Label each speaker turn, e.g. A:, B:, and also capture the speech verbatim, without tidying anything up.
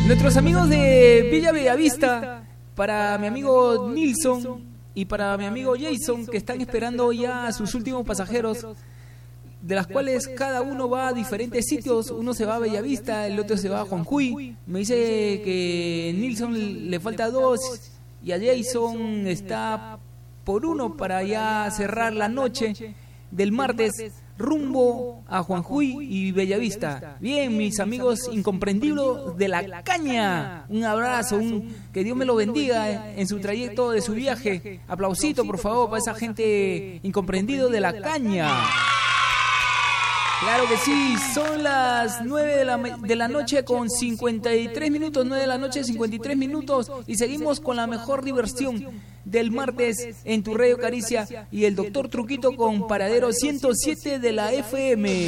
A: Nuestros amigos de Villa Bellavista, para mi amigo Nilson y para mi amigo Jason, que están esperando ya a sus últimos pasajeros, de las cuales cada uno va a diferentes sitios. Uno se va a Bellavista, el otro se va a Juanjuy. Me dice que Nilson le falta dos y a Jason está por uno para ya cerrar la noche del martes rumbo a Juanjuy y Bellavista. Bien, mis amigos incomprendidos de la caña, un abrazo, un, que Dios me lo bendiga en su trayecto de su viaje. Aplausito, por favor, para esa gente incomprendido de la caña. Claro que sí, son las nueve de la, de la noche con cincuenta y tres minutos, nueve de la noche cincuenta y tres minutos, y seguimos con la mejor diversión del martes en tu Radio Caricia y el Doctor Truquito con Paradero ciento siete de la F M.